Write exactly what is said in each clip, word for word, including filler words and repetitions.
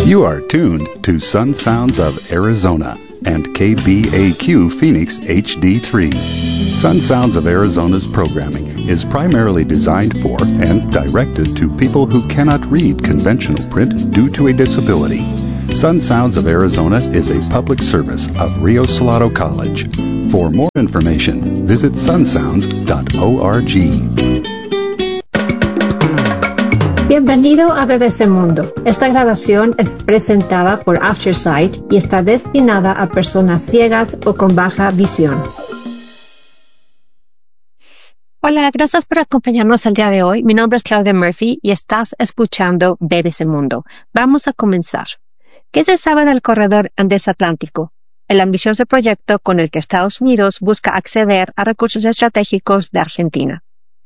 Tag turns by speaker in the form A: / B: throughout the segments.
A: You are tuned to Sun Sounds of Arizona and K B A Q Phoenix H D three. Sun Sounds of Arizona's programming is primarily designed for and directed to people who cannot read conventional print due to a disability. Sun Sounds of Arizona is a public service of Rio Salado College. For more information, visit sun sounds dot org.
B: Bienvenido a B B C Mundo. Esta grabación es presentada por Aftersight y está destinada a personas ciegas o con baja visión. Hola, gracias por acompañarnos el día de hoy. Mi nombre es Claudia Murphy y estás escuchando B B C Mundo. Vamos a comenzar. ¿Qué se sabe del corredor Andes Atlántico? El ambicioso proyecto con el que Estados Unidos busca acceder a recursos estratégicos de Argentina.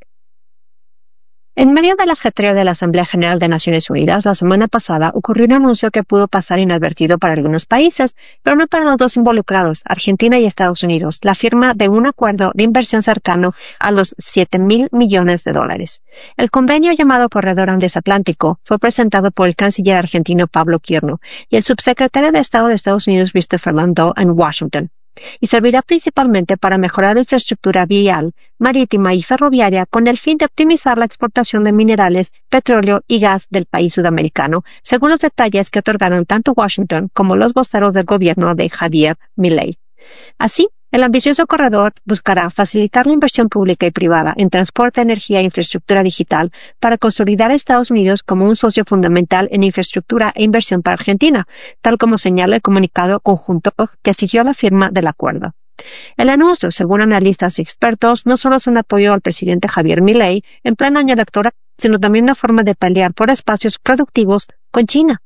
B: En medio del ajetreo de la Asamblea General de Naciones Unidas, la semana pasada ocurrió un anuncio que pudo pasar inadvertido para algunos países, pero no para los dos involucrados, Argentina y Estados Unidos, la firma de un acuerdo de inversión cercano a los siete mil millones de dólares. El convenio llamado Corredor Andes Atlántico fue presentado por el canciller argentino Pablo Quirno y el subsecretario de Estado de Estados Unidos Christopher Landau en Washington, y servirá principalmente para mejorar la infraestructura vial, marítima y ferroviaria con el fin de optimizar la exportación de minerales, petróleo y gas del país sudamericano, según los detalles que otorgaron tanto Washington como los voceros del gobierno de Javier Milei. Así, el ambicioso corredor buscará facilitar la inversión pública y privada en transporte, energía e infraestructura digital para consolidar a Estados Unidos como un socio fundamental en infraestructura e inversión para Argentina, tal como señala el comunicado conjunto que siguió la firma del acuerdo. El anuncio, según analistas y expertos, no solo es un apoyo al presidente Javier Milei en pleno año electoral, sino también una forma de pelear por espacios productivos con China.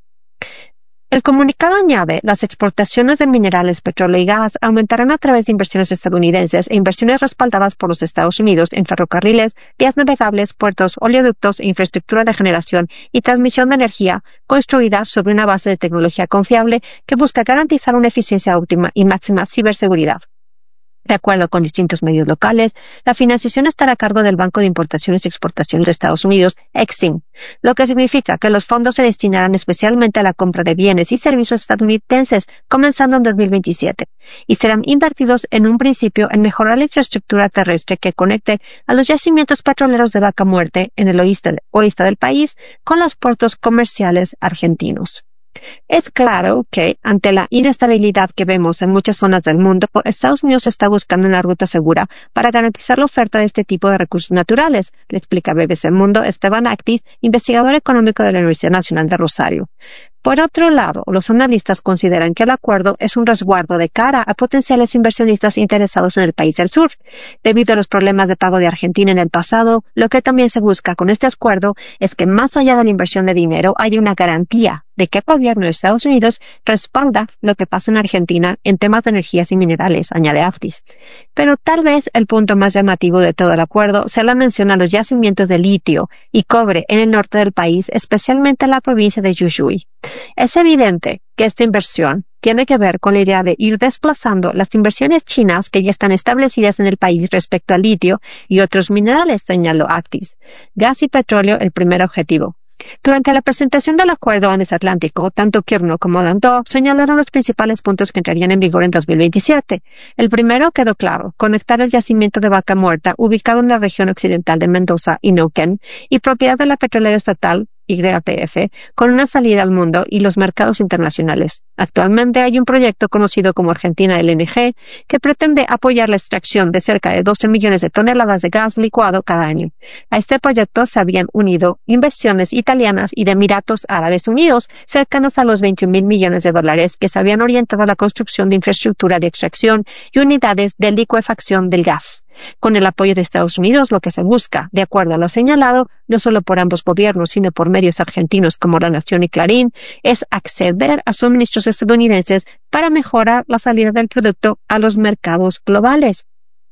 B: El comunicado añade, las exportaciones de minerales, petróleo y gas aumentarán a través de inversiones estadounidenses e inversiones respaldadas por los Estados Unidos en ferrocarriles, vías navegables, puertos, oleoductos e infraestructura de generación y transmisión de energía construida sobre una base de tecnología confiable que busca garantizar una eficiencia óptima y máxima ciberseguridad. De acuerdo con distintos medios locales, la financiación estará a cargo del Banco de Importaciones y Exportaciones de Estados Unidos, Exim, lo que significa que los fondos se destinarán especialmente a la compra de bienes y servicios estadounidenses, comenzando en dos mil veintisiete, y serán invertidos en un principio en mejorar la infraestructura terrestre que conecte a los yacimientos petroleros de Vaca Muerta en el oeste, oeste del país con los puertos comerciales argentinos. Es claro que, ante la inestabilidad que vemos en muchas zonas del mundo, Estados Unidos está buscando una ruta segura para garantizar la oferta de este tipo de recursos naturales, le explica B B C Mundo Esteban Actis, investigador económico de la Universidad Nacional de Rosario. Por otro lado, los analistas consideran que el acuerdo es un resguardo de cara a potenciales inversionistas interesados en el país del sur. Debido a los problemas de pago de Argentina en el pasado, lo que también se busca con este acuerdo es que más allá de la inversión de dinero haya una garantía de que el gobierno de Estados Unidos respalda lo que pasa en Argentina en temas de energías y minerales, añade Actis. Pero tal vez el punto más llamativo de todo el acuerdo sea la mención a los yacimientos de litio y cobre en el norte del país, especialmente en la provincia de Jujuy. Es evidente que esta inversión tiene que ver con la idea de ir desplazando las inversiones chinas que ya están establecidas en el país respecto al litio y otros minerales, señaló Actis. Gas y petróleo, el primer objetivo. Durante la presentación del acuerdo Andes Atlántico, tanto Quirno como Landau señalaron los principales puntos que entrarían en vigor en dos mil veintisiete. El primero quedó claro, conectar el yacimiento de Vaca Muerta, ubicado en la región occidental de Mendoza y Neuquén, y propiedad de la petrolera estatal Y P F, con una salida al mundo y los mercados internacionales. Actualmente hay un proyecto conocido como Argentina L N G que pretende apoyar la extracción de cerca de doce millones de toneladas de gas licuado cada año. A este proyecto se habían unido inversiones italianas y de Emiratos Árabes Unidos, cercanos a los veintiún mil millones de dólares, que se habían orientado a la construcción de infraestructura de extracción y unidades de licuefacción del gas. Con el apoyo de Estados Unidos, lo que se busca, de acuerdo a lo señalado, no solo por ambos gobiernos, sino por medios argentinos como La Nación y Clarín, es acceder a suministros estadounidenses para mejorar la salida del producto a los mercados globales.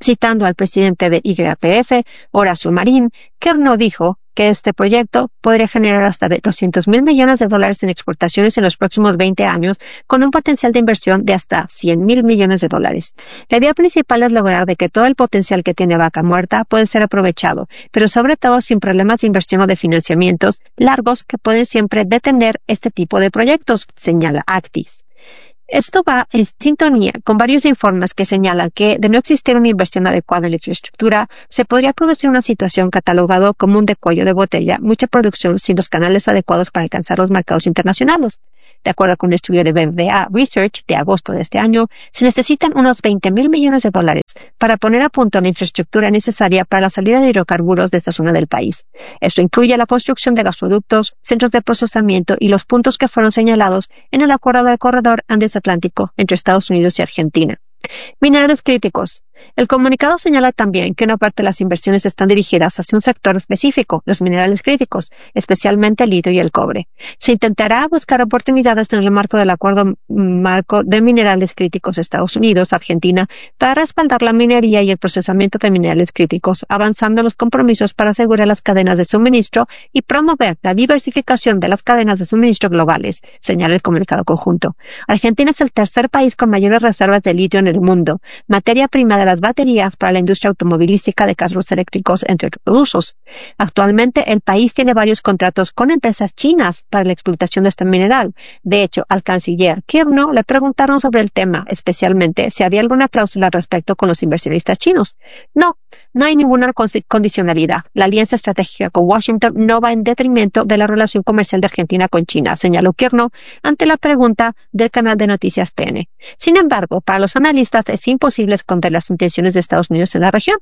B: Citando al presidente de Y P F, Horacio Marín, Kiernan dijo que este proyecto podría generar hasta doscientos mil millones de dólares en exportaciones en los próximos veinte años, con un potencial de inversión de hasta cien mil millones de dólares. La idea principal es lograr de que todo el potencial que tiene Vaca Muerta puede ser aprovechado, pero sobre todo sin problemas de inversión o de financiamientos largos que pueden siempre detener este tipo de proyectos, señala Actis. Esto va en sintonía con varios informes que señalan que, de no existir una inversión adecuada en la infraestructura, se podría producir una situación catalogada como un de cuello de botella, mucha producción sin los canales adecuados para alcanzar los mercados internacionales. De acuerdo con un estudio de B B V A Research de agosto de este año, se necesitan unos veinte mil millones de dólares para poner a punto la infraestructura necesaria para la salida de hidrocarburos de esta zona del país. Esto incluye la construcción de gasoductos, centros de procesamiento y los puntos que fueron señalados en el acuerdo del corredor Andes-Atlántico entre Estados Unidos y Argentina. Minerales críticos. El comunicado señala también que una parte de las inversiones están dirigidas hacia un sector específico, los minerales críticos, especialmente el litio y el cobre. Se intentará buscar oportunidades en el marco del Acuerdo Marco de Minerales Críticos Estados Unidos-Argentina para respaldar la minería y el procesamiento de minerales críticos, avanzando en los compromisos para asegurar las cadenas de suministro y promover la diversificación de las cadenas de suministro globales, señala el comunicado conjunto. Argentina es el tercer país con mayores reservas de litio en el mundo, materia prima de las baterías para la industria automovilística de carros eléctricos, entre otros usos. Actualmente, el país tiene varios contratos con empresas chinas para la explotación de este mineral. De hecho, al canciller Kiernan le preguntaron sobre el tema, especialmente si había alguna cláusula al respecto con los inversionistas chinos. No, no hay ninguna condicionalidad. La alianza estratégica con Washington no va en detrimento de la relación comercial de Argentina con China, señaló Kiernan ante la pregunta del canal de noticias T N. Sin embargo, para los analistas es imposible esconder las intenciones de Estados Unidos en la región.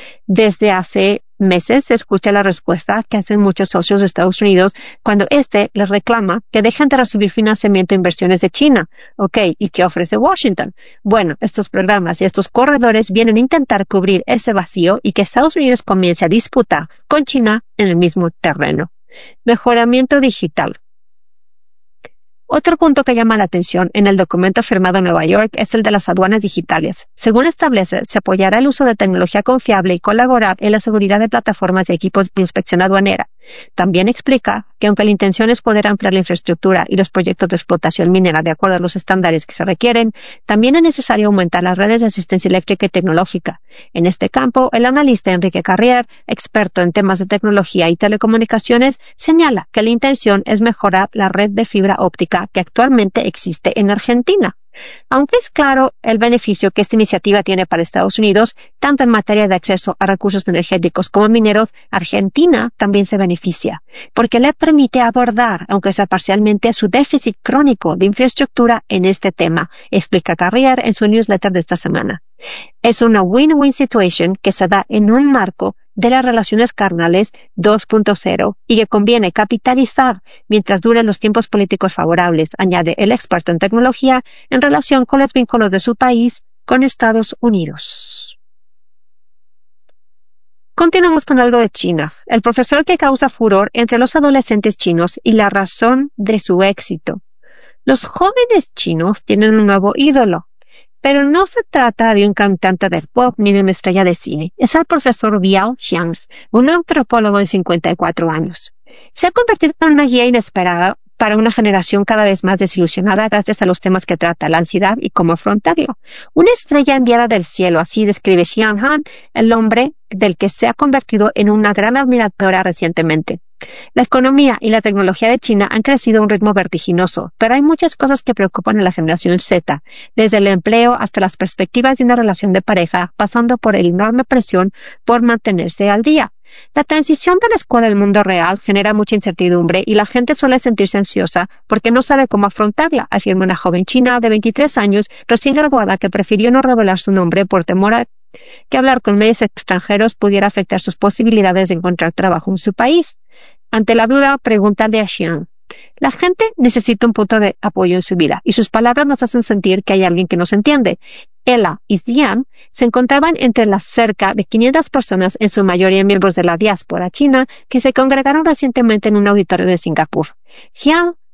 B: Desde hace meses se escucha la respuesta que hacen muchos socios de Estados Unidos cuando éste les reclama que dejen de recibir financiamiento e inversiones de China. Ok, ¿y qué ofrece Washington? Bueno, estos programas y estos corredores vienen a intentar cubrir ese vacío y que Estados Unidos comience a disputar con China en el mismo terreno. Mejoramiento digital. Otro punto que llama la atención en el documento firmado en Nueva York es el de las aduanas digitales. Según establece, se apoyará el uso de tecnología confiable y colaborar en la seguridad de plataformas y equipos de inspección aduanera. También explica que aunque la intención es poder ampliar la infraestructura y los proyectos de explotación minera de acuerdo a los estándares que se requieren, también es necesario aumentar las redes de asistencia eléctrica y tecnológica. En este campo, el analista Enrique Carrier, experto en temas de tecnología y telecomunicaciones, señala que la intención es mejorar la red de fibra óptica que actualmente existe en Argentina. Aunque es claro el beneficio que esta iniciativa tiene para Estados Unidos, tanto en materia de acceso a recursos energéticos como mineros, Argentina también se beneficia, porque le permite abordar, aunque sea parcialmente, su déficit crónico de infraestructura en este tema, explica Carrier en su newsletter de esta semana. Es una win-win situation que se da en un marco de las relaciones carnales dos punto cero y que conviene capitalizar mientras duren los tiempos políticos favorables, añade el experto en tecnología en relación con los vínculos de su país con Estados Unidos. Continuamos con algo de China, el profesor que causa furor entre los adolescentes chinos y la razón de su éxito. Los jóvenes chinos tienen un nuevo ídolo. Pero no se trata de un cantante de pop ni de una estrella de cine. Es el profesor Biao Xiang, un antropólogo de cincuenta y cuatro años. Se ha convertido en una guía inesperada para una generación cada vez más desilusionada gracias a los temas que trata, la ansiedad y cómo afrontarlo. Una estrella enviada del cielo, así describe Xiang Han, el hombre del que se ha convertido en una gran admiradora recientemente. La economía y la tecnología de China han crecido a un ritmo vertiginoso, pero hay muchas cosas que preocupan a la generación Z, desde el empleo hasta las perspectivas de una relación de pareja, pasando por la enorme presión por mantenerse al día. La transición de la escuela al mundo real genera mucha incertidumbre y la gente suele sentirse ansiosa porque no sabe cómo afrontarla, afirma una joven china de veintitrés años recién graduada que prefirió no revelar su nombre por temor a que hablar con medios extranjeros pudiera afectar sus posibilidades de encontrar trabajo en su país. Ante la duda, pregúntale a Xiang. La gente necesita un punto de apoyo en su vida y sus palabras nos hacen sentir que hay alguien que nos entiende. Ella y Xiang se encontraban entre las cerca de quinientas personas, en su mayoría miembros de la diáspora china, que se congregaron recientemente en un auditorio de Singapur. Xiang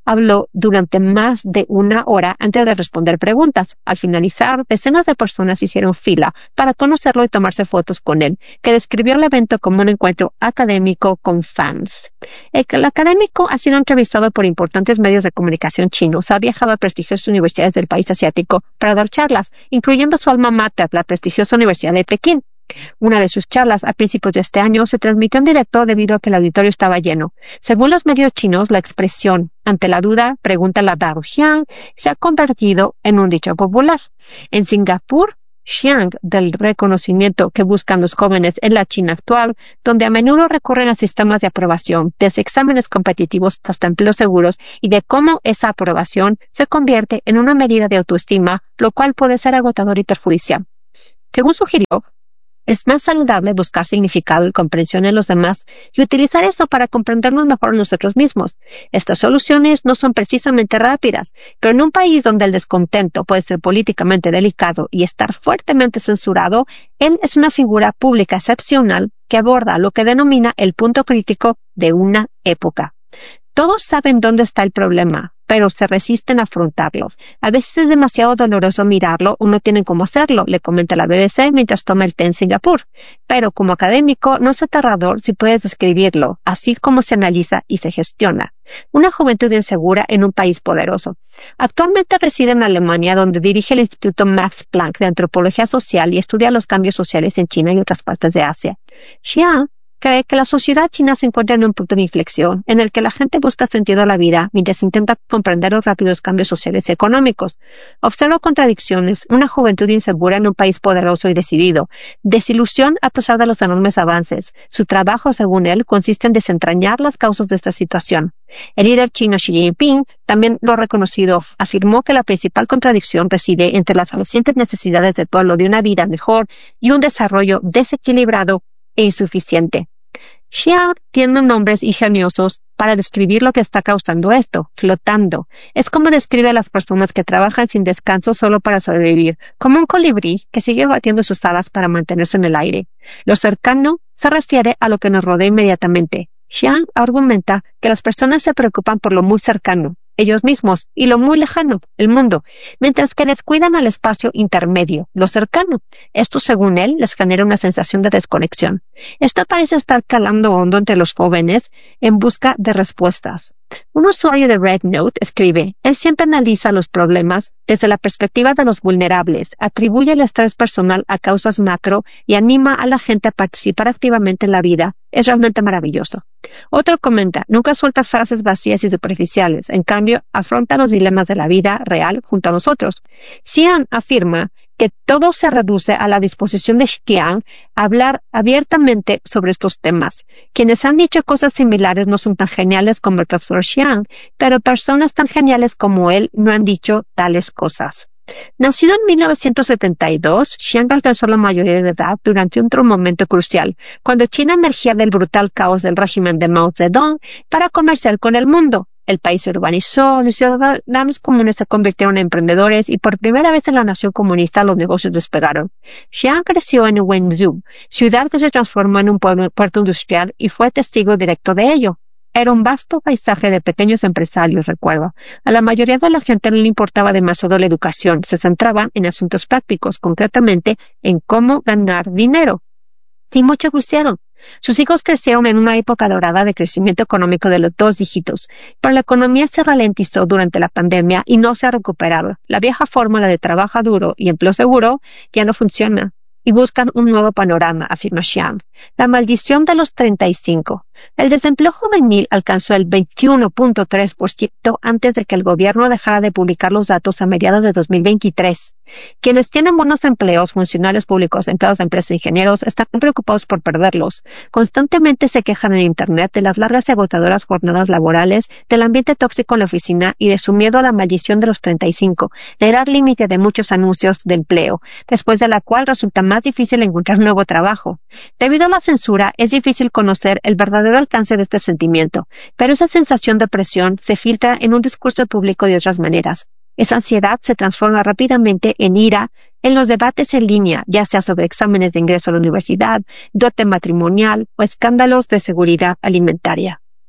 B: habló durante más de una hora antes de responder preguntas. Al finalizar, decenas de personas hicieron fila para conocerlo y tomarse fotos con él, que describió el evento como un encuentro académico con fans. El académico ha sido entrevistado por importantes medios de comunicación chinos, ha viajado a prestigiosas universidades del país asiático para dar charlas, incluyendo su alma mater, la prestigiosa Universidad de Pekín. Una de sus charlas a principios de este año se transmitió en directo debido a que el auditorio estaba lleno. Según los medios chinos, la expresión "ante la duda, pregunta la Dao Xiang" se ha convertido en un dicho popular. En Singapur, Xiang, del reconocimiento que buscan los jóvenes en la China actual, donde a menudo recurren a sistemas de aprobación, desde exámenes competitivos hasta empleos seguros, y de cómo esa aprobación se convierte en una medida de autoestima, lo cual puede ser agotador y perjudicial. Según sugirió, es más saludable buscar significado y comprensión en los demás y utilizar eso para comprendernos mejor a nosotros mismos. Estas soluciones no son precisamente rápidas, pero en un país donde el descontento puede ser políticamente delicado y estar fuertemente censurado, él es una figura pública excepcional que aborda lo que denomina el punto crítico de una época. Todos saben dónde está el problema, pero se resisten a afrontarlos. A veces es demasiado doloroso mirarlo o no tienen cómo hacerlo, le comenta la B B C mientras toma el té en Singapur. Pero como académico no es aterrador si puedes describirlo, así como se analiza y se gestiona. Una juventud insegura en un país poderoso. Actualmente reside en Alemania, donde dirige el Instituto Max Planck de Antropología Social y estudia los cambios sociales en China y otras partes de Asia. Xiang cree que la sociedad china se encuentra en un punto de inflexión en el que la gente busca sentido a la vida mientras intenta comprender los rápidos cambios sociales y económicos. Observa contradicciones, una juventud insegura en un país poderoso y decidido, desilusión a pesar de los enormes avances. Su trabajo, según él, consiste en desentrañar las causas de esta situación. El líder chino Xi Jinping, también lo reconocido, afirmó que la principal contradicción reside entre las crecientes necesidades del pueblo de una vida mejor y un desarrollo desequilibrado e insuficiente. Xiang tiene nombres ingeniosos para describir lo que está causando esto, flotando. Es como describe a las personas que trabajan sin descanso solo para sobrevivir, como un colibrí que sigue batiendo sus alas para mantenerse en el aire. Lo cercano se refiere a lo que nos rodea inmediatamente. Xiang argumenta que las personas se preocupan por lo muy cercano, ellos mismos, y lo muy lejano, el mundo, mientras que descuidan al espacio intermedio, lo cercano. Esto, según él, les genera una sensación de desconexión. Esto parece estar calando hondo entre los jóvenes en busca de respuestas. Un usuario de RedNote escribe: él siempre analiza los problemas desde la perspectiva de los vulnerables, atribuye el estrés personal a causas macro y anima a la gente a participar activamente en la vida. Es realmente maravilloso. Otro comenta: nunca sueltas frases vacías y superficiales, en cambio, afronta los dilemas de la vida real junto a nosotros. Xiang afirma que todo se reduce a la disposición de Xiang a hablar abiertamente sobre estos temas. Quienes han dicho cosas similares no son tan geniales como el profesor Xiang, pero personas tan geniales como él no han dicho tales cosas. Nacido en mil novecientos setenta y dos, Xiang alcanzó la mayoría de edad durante otro momento crucial, cuando China emergía del brutal caos del régimen de Mao Zedong para comerciar con el mundo. El país se urbanizó, los ciudadanos comunes se convirtieron en emprendedores y por primera vez en la nación comunista los negocios despegaron. Xiang creció en Wenzhou, ciudad que se transformó en un pueblo, puerto industrial, y fue testigo directo de ello. Era un vasto paisaje de pequeños empresarios, recuerdo. A la mayoría de la gente no le importaba demasiado la educación, se centraban en asuntos prácticos, concretamente en cómo ganar dinero. Y muchos lo hicieron. Sus hijos crecieron en una época dorada de crecimiento económico de los dos dígitos, pero la economía se ralentizó durante la pandemia y no se ha recuperado. La vieja fórmula de trabajo duro y empleo seguro ya no funciona y buscan un nuevo panorama, afirma Xiang. La maldición de los treinta y cinco. El desempleo juvenil alcanzó el veintiuno punto tres por ciento antes de que el gobierno dejara de publicar los datos a mediados de dos mil veintitrés. Quienes tienen buenos empleos, funcionarios públicos, empleados de empresas e ingenieros, están preocupados por perderlos. Constantemente se quejan en Internet de las largas y agotadoras jornadas laborales, del ambiente tóxico en la oficina y de su miedo a la maldición de los treinta y cinco, la edad límite de muchos anuncios de empleo, después de la cual resulta más difícil encontrar nuevo trabajo. Debido a la censura, es difícil conocer el verdadero alcance de este sentimiento, pero esa sensación de presión se filtra en un discurso público de otras maneras. Esa ansiedad se transforma rápidamente en ira en los debates en línea, ya sea sobre exámenes de ingreso a la universidad, dote matrimonial o escándalos de seguridad alimentaria.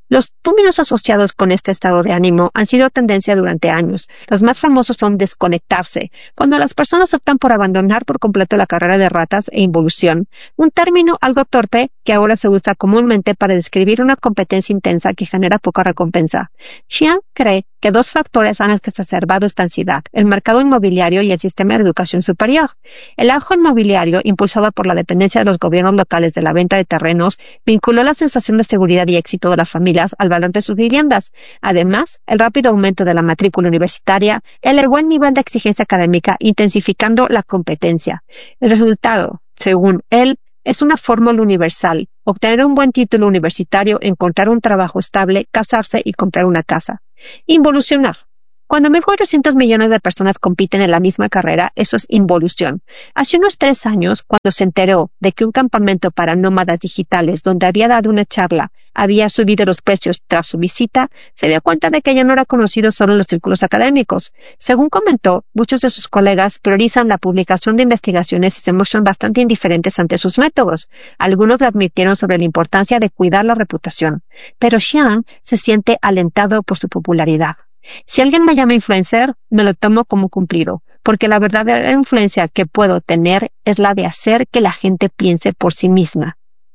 B: Los términos asociados con este estado de ánimo han sido tendencia durante años. Los más famosos son desconectarse, cuando las personas optan por abandonar por completo la carrera de ratas, e involución, un término algo torpe que ahora se usa comúnmente para describir una competencia intensa que genera poca recompensa. Xian cree que dos factores han exacerbado esta ansiedad: el mercado inmobiliario y el sistema de educación superior. El auge inmobiliario, impulsado por la dependencia de los gobiernos locales de la venta de terrenos, vinculó la sensación de seguridad y éxito de las familias al valor de sus viviendas. Además, el rápido aumento de la matrícula universitaria elevó el nivel de exigencia académica, intensificando la competencia. El resultado, según él, es una fórmula universal: obtener un buen título universitario, encontrar un trabajo estable, casarse y comprar una casa. Involucionar. Cuando mil cuatrocientos millones de personas compiten en la misma carrera, eso es involución. Hace unos tres años, cuando se enteró de que un campamento para nómadas digitales donde había dado una charla había subido los precios tras su visita, se dio cuenta de que ya no era conocido solo en los círculos académicos. Según comentó, muchos de sus colegas priorizan la publicación de investigaciones y se muestran bastante indiferentes ante sus métodos. Algunos le advirtieron sobre la importancia de cuidar la reputación, pero Xian se siente alentado por su popularidad. Si alguien me llama influencer, me lo tomo como cumplido, porque la verdadera influencia que puedo tener es la de hacer que la gente piense por sí misma.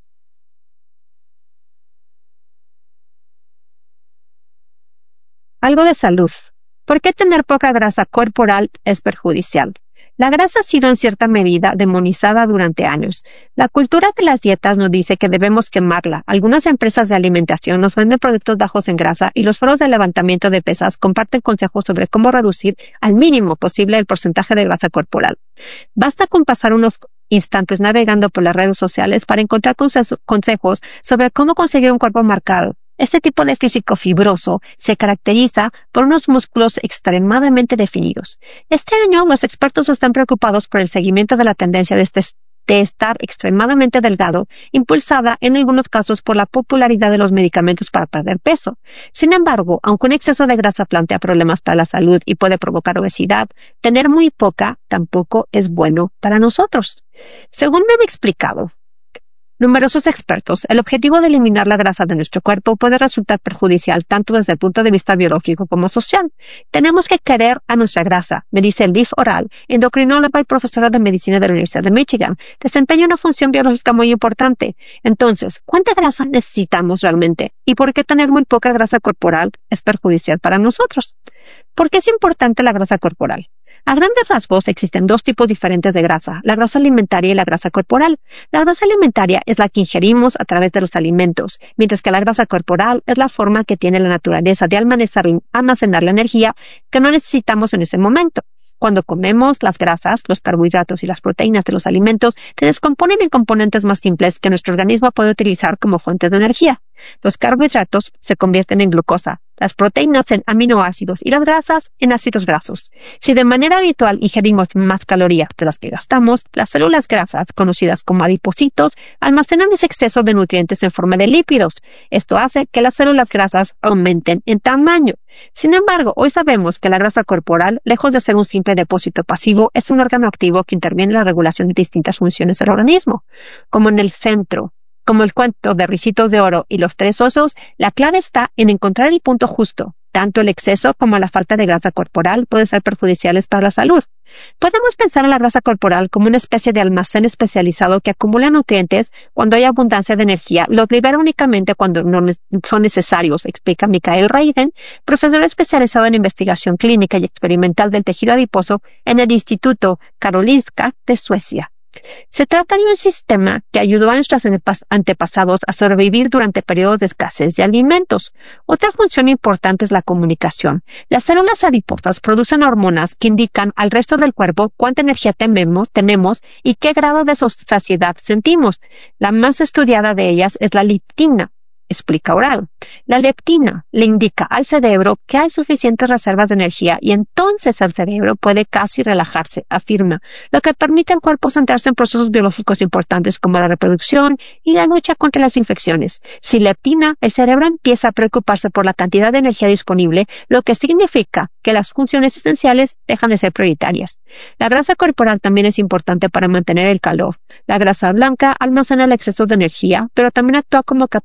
B: Algo de salud. ¿Por qué tener poca grasa corporal es perjudicial? La grasa ha sido en cierta medida demonizada durante años. La cultura de las dietas nos dice que debemos quemarla. Algunas empresas de alimentación nos venden productos bajos en grasa y los foros de levantamiento de pesas comparten consejos sobre cómo reducir al mínimo posible el porcentaje de grasa corporal. Basta con pasar unos instantes navegando por las redes sociales para encontrar consejos sobre cómo conseguir un cuerpo marcado. Este tipo de físico fibroso se caracteriza por unos músculos extremadamente definidos. Este año, los expertos están preocupados por el seguimiento de la tendencia de, este, de estar extremadamente delgado, impulsada en algunos casos por la popularidad de los medicamentos para perder peso. Sin embargo, aunque un exceso de grasa plantea problemas para la salud y puede provocar obesidad, tener muy poca tampoco es bueno para nosotros. Según me han explicado numerosos expertos, el objetivo de eliminar la grasa de nuestro cuerpo puede resultar perjudicial tanto desde el punto de vista biológico como social. Tenemos que querer a nuestra grasa, me dice Liv Oral, endocrinóloga y profesora de medicina de la Universidad de Michigan. Desempeña una función biológica muy importante. Entonces, ¿cuánta grasa necesitamos realmente? ¿Y por qué tener muy poca grasa corporal es perjudicial para nosotros? ¿Por qué es importante la grasa corporal? A grandes rasgos existen dos tipos diferentes de grasa, la grasa alimentaria y la grasa corporal. La grasa alimentaria es la que ingerimos a través de los alimentos, mientras que la grasa corporal es la forma que tiene la naturaleza de almacenar la energía que no necesitamos en ese momento. Cuando comemos, las grasas, los carbohidratos y las proteínas de los alimentos se descomponen en componentes más simples que nuestro organismo puede utilizar como fuentes de energía. Los carbohidratos se convierten en glucosa, las proteínas en aminoácidos y las grasas en ácidos grasos. Si de manera habitual ingerimos más calorías de las que gastamos, las células grasas, conocidas como adipocitos, almacenan ese exceso de nutrientes en forma de lípidos. Esto hace que las células grasas aumenten en tamaño. Sin embargo, hoy sabemos que la grasa corporal, lejos de ser un simple depósito pasivo, es un órgano activo que interviene en la regulación de distintas funciones del organismo. Como en el centro, como el cuento de Ricitos de Oro y los tres osos, la clave está en encontrar el punto justo. Tanto el exceso como la falta de grasa corporal pueden ser perjudiciales para la salud. Podemos pensar en la grasa corporal como una especie de almacén especializado que acumula nutrientes cuando hay abundancia de energía. Los libera únicamente cuando no son necesarios, explica Mikael Reiden, profesor especializado en investigación clínica y experimental del tejido adiposo en el Instituto Karolinska de Suecia. Se trata de un sistema que ayudó a nuestros antepasados a sobrevivir durante periodos de escasez de alimentos. Otra función importante es la comunicación. Las células adiposas producen hormonas que indican al resto del cuerpo cuánta energía tememos, tenemos y qué grado de saciedad sentimos. La más estudiada de ellas es la leptina, explica Oral. La leptina le indica al cerebro que hay suficientes reservas de energía y entonces el cerebro puede casi relajarse, afirma, lo que permite al cuerpo centrarse en procesos biológicos importantes como la reproducción y la lucha contra las infecciones. Sin leptina, el cerebro empieza a preocuparse por la cantidad de energía disponible, lo que significa que las funciones esenciales dejan de ser prioritarias. La grasa corporal también es importante para mantener el calor. La grasa blanca almacena el exceso de energía, pero también actúa como capa aislante.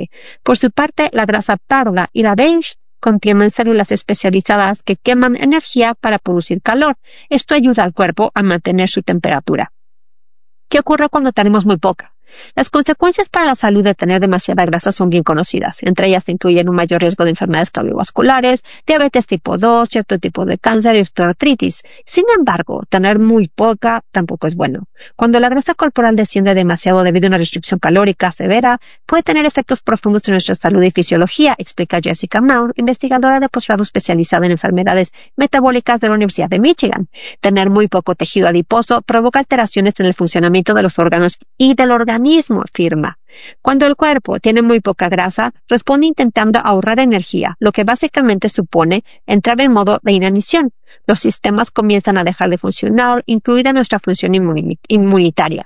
B: caliente. Por su parte, la grasa parda y la beige contienen células especializadas que queman energía para producir calor. Esto ayuda al cuerpo a mantener su temperatura. ¿Qué ocurre cuando tenemos muy poca? Las consecuencias para la salud de tener demasiada grasa son bien conocidas. Entre ellas se incluyen un mayor riesgo de enfermedades cardiovasculares, diabetes tipo dos, cierto tipo de cáncer y osteoartritis. Sin embargo, tener muy poca tampoco es bueno. Cuando la grasa corporal desciende demasiado debido a una restricción calórica severa, puede tener efectos profundos en nuestra salud y fisiología, explica Jessica Maur, investigadora de posgrado especializada en enfermedades metabólicas de la Universidad de Michigan. Tener muy poco tejido adiposo provoca alteraciones en el funcionamiento de los órganos y del organismo. Mismo afirma. Cuando el cuerpo tiene muy poca grasa, responde intentando ahorrar energía, lo que básicamente supone entrar en modo de inanición. Los sistemas comienzan a dejar de funcionar, incluida nuestra función inmunitaria.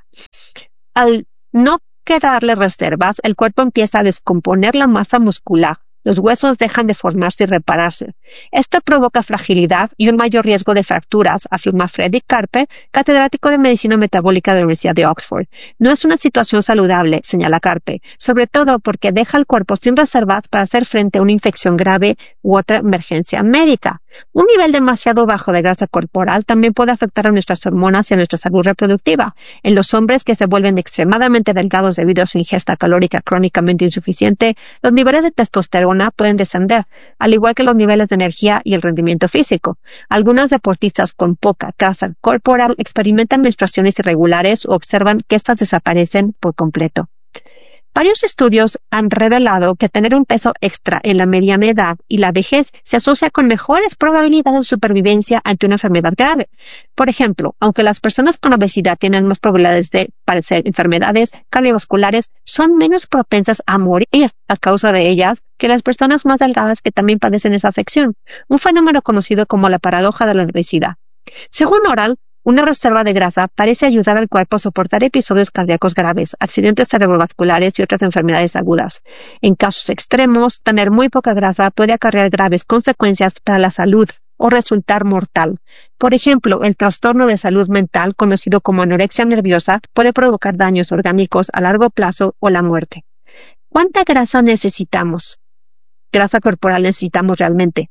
B: Al no quedarle reservas, el cuerpo empieza a descomponer la masa muscular. Los huesos dejan de formarse y repararse. Esto provoca fragilidad y un mayor riesgo de fracturas, afirma Freddy Karpe, catedrático de Medicina Metabólica de la Universidad de Oxford. No es una situación saludable, señala Karpe, sobre todo porque deja al cuerpo sin reservas para hacer frente a una infección grave u otra emergencia médica. Un nivel demasiado bajo de grasa corporal también puede afectar a nuestras hormonas y a nuestra salud reproductiva. En los hombres que se vuelven extremadamente delgados debido a su ingesta calórica crónicamente insuficiente, los niveles de testosterona pueden descender, al igual que los niveles de energía y el rendimiento físico. Algunos deportistas con poca grasa corporal experimentan menstruaciones irregulares o observan que estas desaparecen por completo. Varios estudios han revelado que tener un peso extra en la mediana edad y la vejez se asocia con mejores probabilidades de supervivencia ante una enfermedad grave. Por ejemplo, aunque las personas con obesidad tienen más probabilidades de padecer enfermedades cardiovasculares, son menos propensas a morir a causa de ellas que las personas más delgadas que también padecen esa afección, un fenómeno conocido como la paradoja de la obesidad. Según Oral, una reserva de grasa parece ayudar al cuerpo a soportar episodios cardíacos graves, accidentes cerebrovasculares y otras enfermedades agudas. En casos extremos, tener muy poca grasa puede acarrear graves consecuencias para la salud o resultar mortal. Por ejemplo, el trastorno de salud mental, conocido como anorexia nerviosa, puede provocar daños orgánicos a largo plazo o la muerte. ¿Cuánta grasa necesitamos? Grasa corporal necesitamos realmente.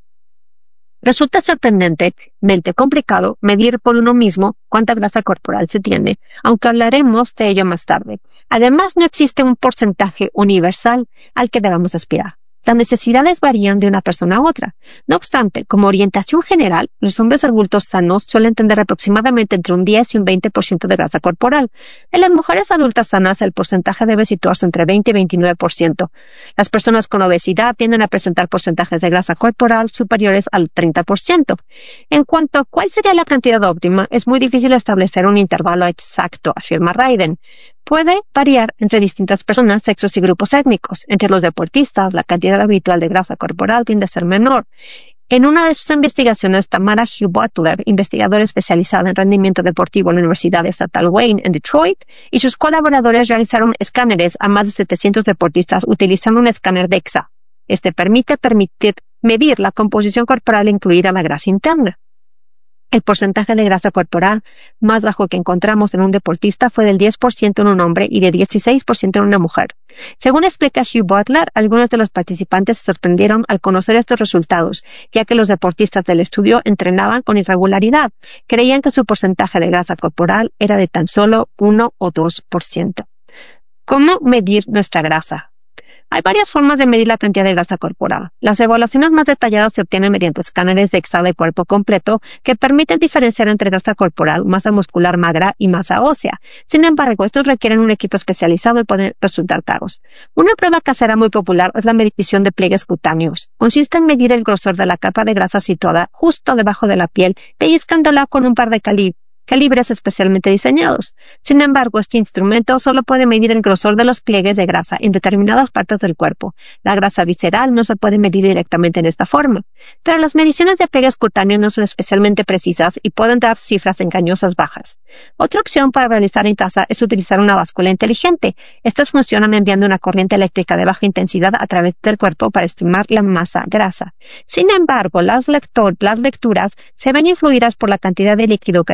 B: Resulta sorprendentemente complicado medir por uno mismo cuánta grasa corporal se tiene, aunque hablaremos de ello más tarde. Además, no existe un porcentaje universal al que debamos aspirar. Las necesidades varían de una persona a otra. No obstante, como orientación general, los hombres adultos sanos suelen tener aproximadamente entre un diez y un veinte por ciento de grasa corporal. En las mujeres adultas sanas, el porcentaje debe situarse entre veinte y veintinueve por ciento. Las personas con obesidad tienden a presentar porcentajes de grasa corporal superiores al treinta por ciento. En cuanto a cuál sería la cantidad óptima, es muy difícil establecer un intervalo exacto, afirma Raiden. Puede variar entre distintas personas, sexos y grupos étnicos. Entre los deportistas, la cantidad habitual de grasa corporal tiende a ser menor. En una de sus investigaciones, Tamara Hugh Butler, investigadora especializada en rendimiento deportivo en la Universidad Estatal Wayne en Detroit, y sus colaboradores realizaron escáneres a más de setecientos deportistas utilizando un escáner DEXA. Este permite permitir medir la composición corporal incluida la grasa interna. El porcentaje de grasa corporal más bajo que encontramos en un deportista fue del diez por ciento en un hombre y de dieciséis por ciento en una mujer. Según explica Hugh Butler, algunos de los participantes se sorprendieron al conocer estos resultados, ya que los deportistas del estudio entrenaban con irregularidad. Creían que su porcentaje de grasa corporal era de tan solo uno o dos por ciento. ¿Cómo medir nuestra grasa? Hay varias formas de medir la cantidad de grasa corporal. Las evaluaciones más detalladas se obtienen mediante escáneres DEXA de cuerpo completo que permiten diferenciar entre grasa corporal, masa muscular magra y masa ósea. Sin embargo, estos requieren un equipo especializado y pueden resultar caros. Una prueba casera muy popular es la medición de pliegues cutáneos. Consiste en medir el grosor de la capa de grasa situada justo debajo de la piel, pellizcándola con un par de calibres. calibres especialmente diseñados. Sin embargo, este instrumento solo puede medir el grosor de los pliegues de grasa en determinadas partes del cuerpo. La grasa visceral no se puede medir directamente en esta forma, pero las mediciones de pliegues cutáneos no son especialmente precisas y pueden dar cifras engañosas bajas. Otra opción para realizar en casa es utilizar una báscula inteligente. Estas funcionan enviando una corriente eléctrica de baja intensidad a través del cuerpo para estimar la masa grasa. Sin embargo, las, lector, las lecturas se ven influidas por la cantidad de líquido que tenemos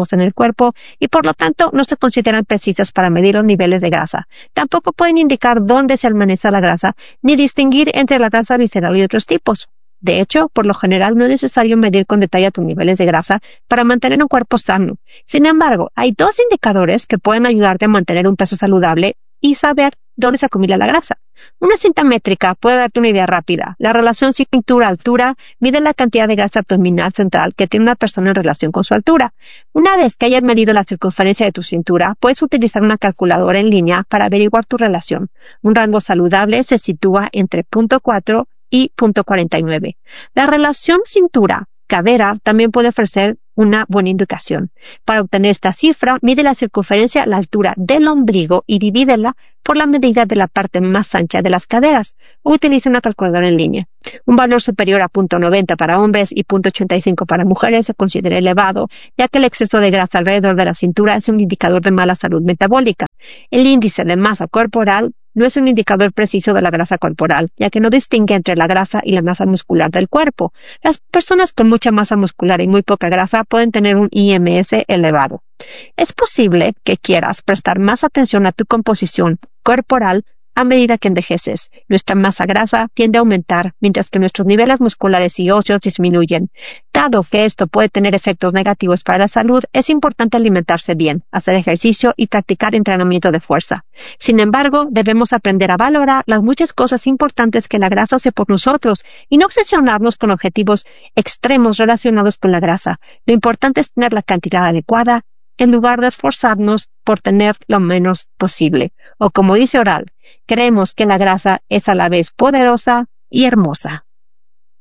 B: grasas en el cuerpo y por lo tanto no se consideran precisas para medir los niveles de grasa. Tampoco pueden indicar dónde se almacena la grasa ni distinguir entre la grasa visceral y otros tipos. De hecho, por lo general no es necesario medir con detalle tus niveles de grasa para mantener un cuerpo sano. Sin embargo, hay dos indicadores que pueden ayudarte a mantener un peso saludable y saber dónde se acumula la grasa. Una cinta métrica puede darte una idea rápida. La relación cintura-altura mide la cantidad de grasa abdominal central que tiene una persona en relación con su altura. Una vez que hayas medido la circunferencia de tu cintura, puedes utilizar una calculadora en línea para averiguar tu relación. Un rango saludable se sitúa entre punto cuatro y punto cuarenta y nueve. La relación cintura-cadera también puede ofrecer una buena indicación. Para obtener esta cifra, mide la circunferencia a la altura del ombligo y divídela por la medida de la parte más ancha de las caderas o utiliza una calculadora en línea. Un valor superior a punto noventa para hombres y punto ochenta y cinco para mujeres se considera elevado, ya que el exceso de grasa alrededor de la cintura es un indicador de mala salud metabólica. El índice de masa corporal no es un indicador preciso de la grasa corporal, ya que no distingue entre la grasa y la masa muscular del cuerpo. Las personas con mucha masa muscular y muy poca grasa pueden tener un I M S elevado. Es posible que quieras prestar más atención a tu composición corporal a medida que envejeces. Nuestra masa grasa tiende a aumentar, mientras que nuestros niveles musculares y óseos disminuyen. Dado que esto puede tener efectos negativos para la salud, es importante alimentarse bien, hacer ejercicio y practicar entrenamiento de fuerza. Sin embargo, debemos aprender a valorar las muchas cosas importantes que la grasa hace por nosotros y no obsesionarnos con objetivos extremos relacionados con la grasa. Lo importante es tener la cantidad adecuada en lugar de esforzarnos por tener lo menos posible. O como dice Oral, creemos que la grasa es a la vez poderosa y hermosa.